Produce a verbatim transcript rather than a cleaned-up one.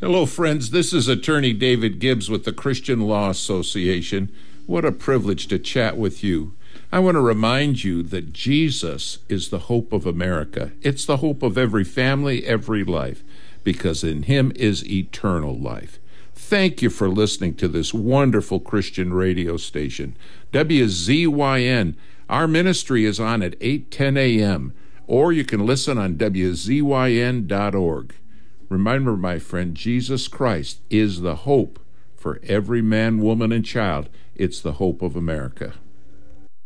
Hello, friends. This is Attorney David Gibbs with the Christian Law Association. What a privilege to chat with you. I want to remind you that Jesus is the hope of America. It's the hope of every family, every life, because in him is eternal life. Thank you for listening to this wonderful Christian radio station, W Z Y N. Our ministry is on at eight ten a.m., or you can listen on W Z Y N dot org. Remember, my friend, Jesus Christ is the hope for every man, woman, and child. It's the hope of America.